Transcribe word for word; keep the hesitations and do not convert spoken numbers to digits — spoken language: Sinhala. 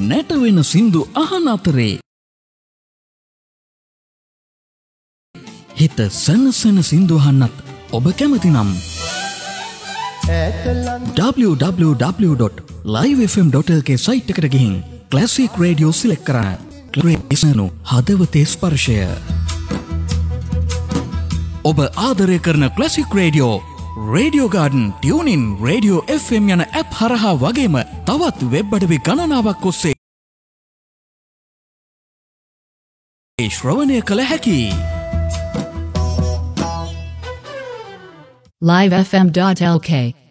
නැටවෙන සින්දු අහන අතරේ හිත සනසන සින්දු අහන්නත් ඔබ කැමති නම් w w w dot live f m dot l k site එකට ගිහින් ක්ලාසික් රේඩියෝ සිලෙක්ට් කරන්න. ක්ලාසික් හදවතේ ස්පර්ශය. ඔබ ආදරය කරන classic radio, radio garden, tuning, radio F M යන ඇප් හරහා වගේම තවත් වෙබ් අඩවි ගණනාවක් ඔස්සේ ශ්‍රවණය කළ හැකි. live f m dot l k